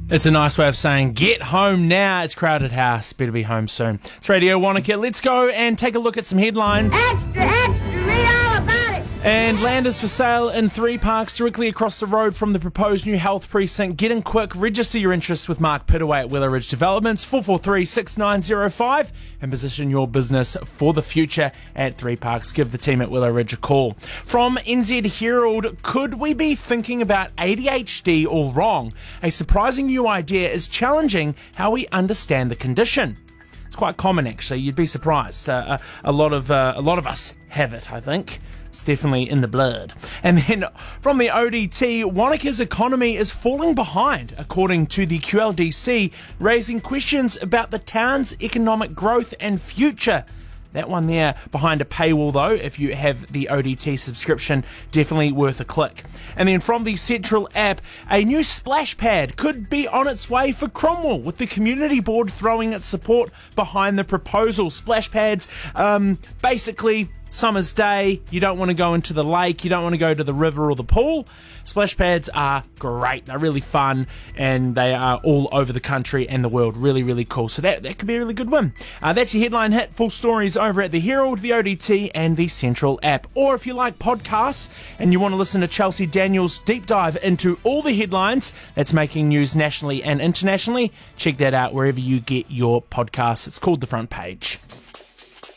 It's a nice way of saying get home now. It's Crowded House. Better be home soon. It's Radio Wanaka. Let's go and take a look at some headlines. Extra, extra, read all about it. And land is for sale in 3 parks directly across the road from the proposed new health precinct. Get in quick. Register your interest with Mark Pittaway at Willow Ridge Developments, 443-6905, and position your business for the future at 3 parks. Give the team at Willow Ridge a call. From NZ Herald, could we be thinking about ADHD all wrong? A surprising new idea is challenging how we understand the condition. It's quite common, actually. You'd be surprised. A lot of us have it, I think. It's definitely in the blood. And then from the ODT, Wanaka's economy is falling behind, according to the QLDC, raising questions about the town's economic growth and future. That one there behind a paywall, though, if you have the ODT subscription, definitely worth a click. And then from the Central app, a new splash pad could be on its way for Cromwell, with the community board throwing its support behind the proposal. Splash pads, basically, summer's day, you don't want to go into the lake, you don't want to go to the river or the pool. Splash pads are great. They're really fun, and they are all over the country and the world. Really, really cool. So that could be a really good one. That's your headline hit. Full stories over at the Herald, the ODT, and the Central app. Or if you like podcasts and you want to listen to Chelsea Daniels' deep dive into all the headlines that's making news nationally and internationally, check that out wherever you get your podcasts. It's called The Front Page.